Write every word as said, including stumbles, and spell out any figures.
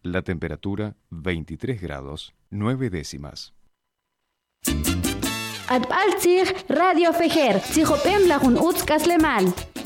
La temperatura veintitrés grados, nueve décimas. Atbaltzig Radio Fejer, Tzijopem Lajun Utzkaslemal.